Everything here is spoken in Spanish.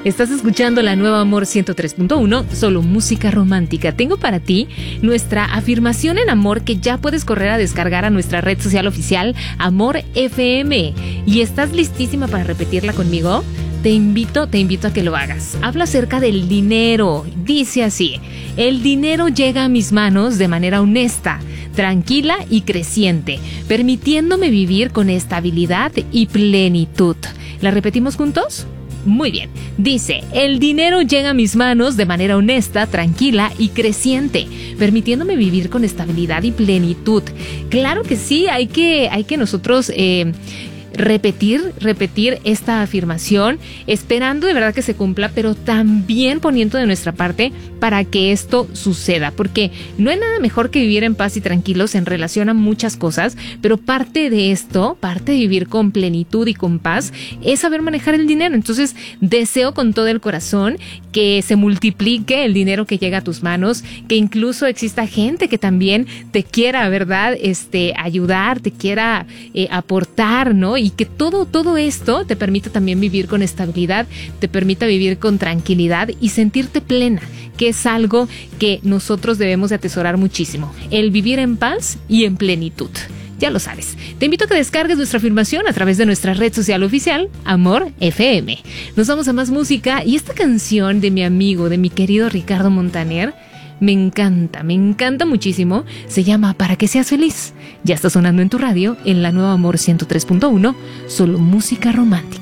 Estás escuchando la nueva Amor 103.1, solo música romántica. Tengo para ti nuestra afirmación en amor que ya puedes correr a descargar a nuestra red social oficial Amor FM. ¿Y estás listísima para repetirla conmigo? Te invito a que lo hagas. Habla acerca del dinero. Dice así: el dinero llega a mis manos de manera honesta, tranquila y creciente, permitiéndome vivir con estabilidad y plenitud. ¿La repetimos juntos? Muy bien. Dice: el dinero llega a mis manos de manera honesta, tranquila y creciente, permitiéndome vivir con estabilidad y plenitud. Claro que sí, hay que nosotros repetir esta afirmación, esperando de verdad que se cumpla, pero también poniendo de nuestra parte para que esto suceda, porque no hay nada mejor que vivir en paz y tranquilos en relación a muchas cosas, pero parte de esto, parte de vivir con plenitud y con paz, es saber manejar el dinero. Entonces deseo con todo el corazón que se multiplique el dinero que llega a tus manos, que incluso exista gente que también te quiera, ¿verdad? Ayudar, te quiera aportar, ¿no? Y que todo esto te permita también vivir con estabilidad, te permita vivir con tranquilidad y sentirte plena, que es algo que nosotros debemos de atesorar muchísimo, el vivir en paz y en plenitud. Ya lo sabes. Te invito a que descargues nuestra afirmación a través de nuestra red social oficial, Amor FM. Nos vamos a más música, y esta canción de mi amigo, de mi querido Ricardo Montaner, me encanta muchísimo. Se llama Para que seas feliz. Ya está sonando en tu radio, en la nueva Amor 103.1, solo música romántica.